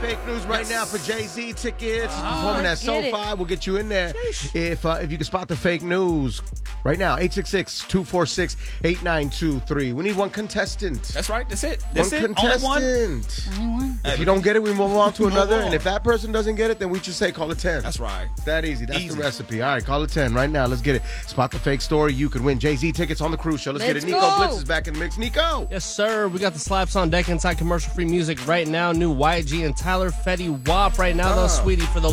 fake news right now for Jay-Z tickets. He's performing at SoFi. We'll get you in there if you can spot the fake news right now. 866-246-8923. We need one contestant. That's right. That's it. One contestant. Only one. If you don't get it, we move on to another. And if that person doesn't get it, then we just say call it 10. That's right. It's that easy. That's the recipe. All right, call it 10 right now. Let's get it. Spot the fake story. You could win Jay-Z tickets on the cruise show. Let's get it. Nico Blitz is back in the mix. Nico. Yes, sir. We got the slaps on deck inside commercial-free music right now. New YG and Tyler Fetty WAP right now, though, sweetie, for the